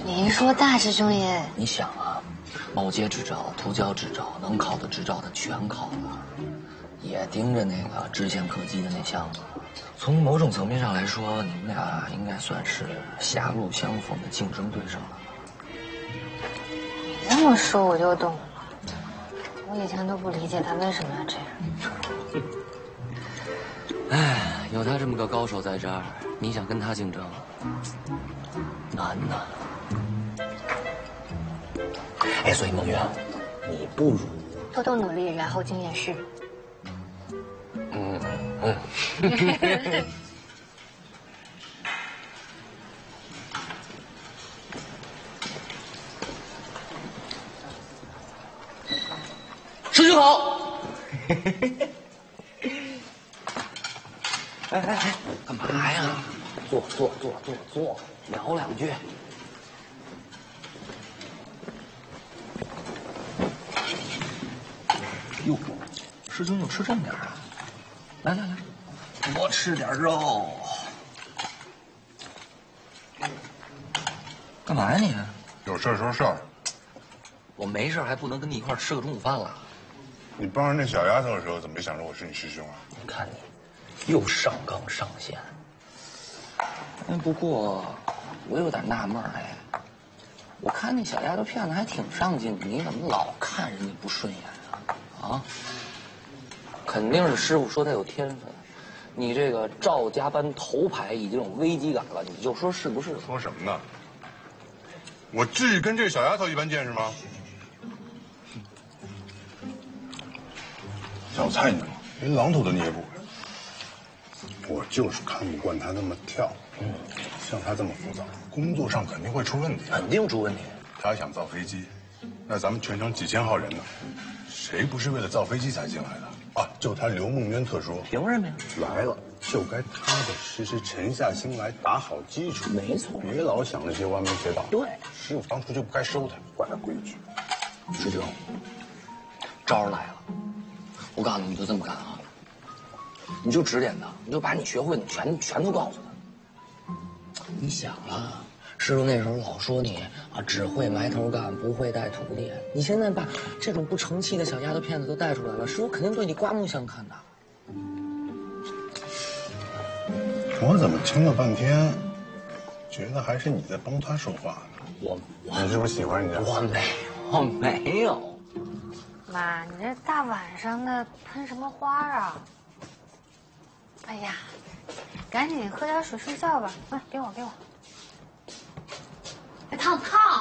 您说大师兄爷， 你想啊，某街执照、涂胶执照，能考的执照他全考了，也盯着那个支线可及的那项目。从某种层面上来说，你们俩应该算是狭路相逢的竞争对手了。 你这么说我就懂了。我以前都不理解他为什么要这样。 哎，有他这么个高手在这儿，你想跟他竞争，难呐。哎，所以孟月，你不如多多努力，然后经验是。 师兄好。哎，干嘛呀？坐，聊两句。哟，师兄就吃这么点啊？来，多吃点肉。干嘛呀你？ 有事儿说事儿。 我没事还不能跟你一块吃个中午饭了。 你帮着那小丫头的时候，怎么没想着我是你师兄啊？ 你看你，又上纲上线。不过我有点纳闷哎，我看那小丫头片子还挺上进的，你怎么老看人家不顺眼啊？肯定是师傅说她有天分，你这个赵家班头牌已经有危机感了，你就说是不是？ 说什么呢？我至于跟这个小丫头一般见识吗？小菜鸟，连榔头都捏不稳。我就是看不惯她那么跳。像她这么浮躁，工作上肯定会出问题。 肯定出问题。 她想造飞机，那咱们全城几千号人呢，谁不是为了造飞机才进来的？啊，就他刘梦渊特说， 凭什么呀？ 来了就该踏踏实实沉下心来打好基础。 没错， 别老想那些歪门邪道。 对， 师傅当初就不该收他，怪他规矩。 师兄，招来了，我告诉你，你就这么干啊！你就指点他，你就把你学会的全都告诉他。你想啊，师傅那时候老说你啊，只会埋头干，不会带徒弟。你现在把这种不成器的小丫头片子都带出来了，师傅肯定对你刮目相看的。 我怎么听了半天，觉得还是你在帮他说话呢？你是不是喜欢人家？ 我没有。 妈，你这大晚上的喷什么花啊？哎呀，赶紧喝点水睡觉吧。来，给我。哎，烫。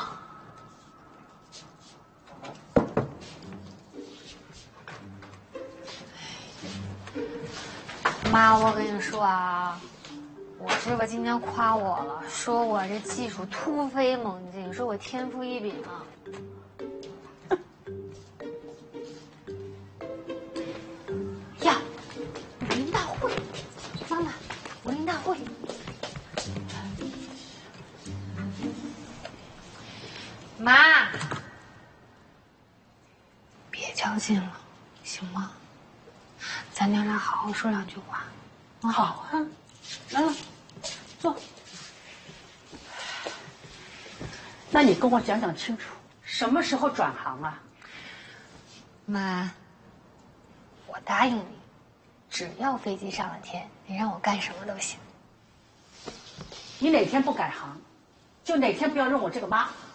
妈，我跟你说啊，我师傅今天夸我了，说我这技术突飞猛进，说我天赋异禀啊。呀，武林大会，妈妈，武林大会。妈，别较劲了，行吗？咱娘俩好好说两句话。 好啊，来了，坐。那你跟我讲讲清楚，什么时候转行啊？ 妈，我答应你，只要飞机上了天，你让我干什么都行。 你哪天不改行，就哪天不要认我这个妈。